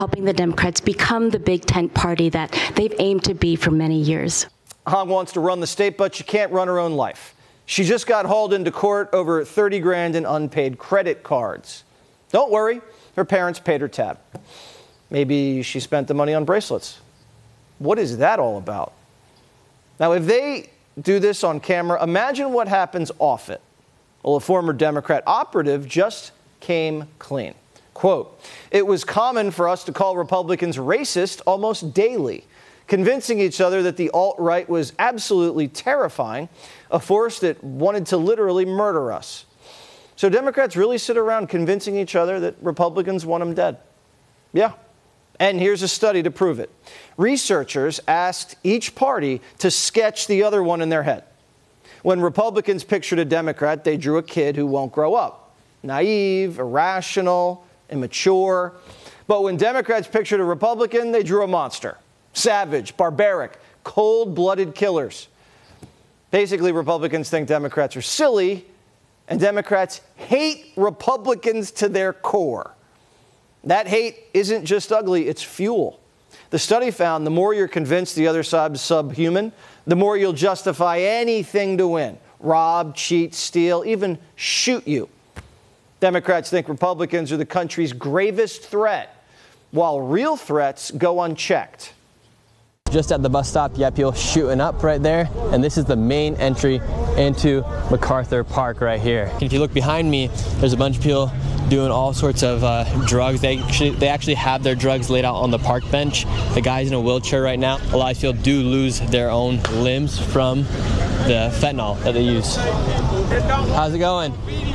helping the Democrats become the big tent party that they've aimed to be for many years. Hong wants to run the state, but she can't run her own life. She just got hauled into court over 30 grand in unpaid credit cards. Don't worry, her parents paid her tab. Maybe she spent the money on bracelets. What is that all about? Now, if they do this on camera, imagine what happens off it. Well, a former Democrat operative just came clean. Quote, "It was common for us to call Republicans racist almost daily, convincing each other that the alt-right was absolutely terrifying, a force that wanted to literally murder us." So Democrats really sit around convincing each other that Republicans want them dead. Yeah. And here's a study to prove it. Researchers asked each party to sketch the other one in their head. When Republicans pictured a Democrat, they drew a kid who won't grow up. Naive, irrational, immature. But when Democrats pictured a Republican, they drew a monster. Savage, barbaric, cold-blooded killers. Basically, Republicans think Democrats are silly, and Democrats hate Republicans to their core. That hate isn't just ugly, it's fuel. The study found the more you're convinced the other side's subhuman, the more you'll justify anything to win. Rob, cheat, steal, even shoot you. Democrats think Republicans are the country's gravest threat, while real threats go unchecked. Just at the bus stop, you have people shooting up right there, and this is the main entry into MacArthur Park right here. If you look behind me, there's a bunch of people doing all sorts of drugs. They actually have their drugs laid out on the park bench. The guy's in a wheelchair right now. A lot of people do lose their own limbs from the fentanyl that they use. How's it going?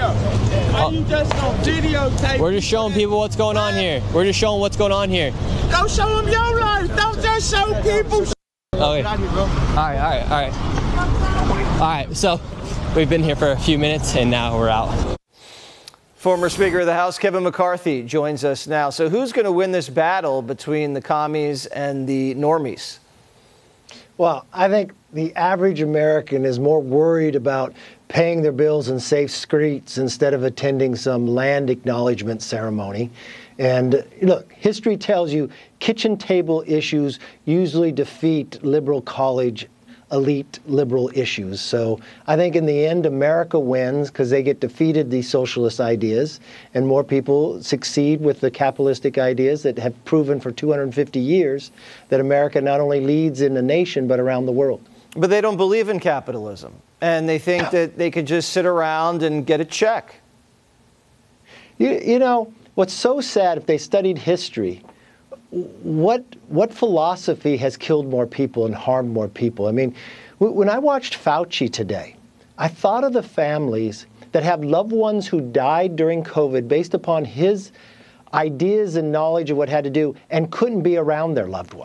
We're just showing people what's going on here. We're just showing what's going on here. Go show them your life. Don't just show people. Okay. All right. So we've been here for a few minutes and now we're out. Former Speaker of the House Kevin McCarthy joins us now. So who's going to win this battle between the commies and the normies? Well, I think the average American is more worried about paying their bills in safe streets instead of attending some land acknowledgement ceremony. And look, history tells you kitchen table issues usually defeat liberal college elite liberal issues. So I think in the end, America wins because they get defeated these socialist ideas, and more people succeed with the capitalistic ideas that have proven for 250 years that America not only leads in the nation, but around the world. But they don't believe in capitalism, and they think that they could just sit around and get a check. You know, what's so sad, if they studied history, what philosophy has killed more people and harmed more people? I mean, when I watched Fauci today, I thought of the families that have loved ones who died during COVID based upon his ideas and knowledge of what had to do and couldn't be around their loved ones.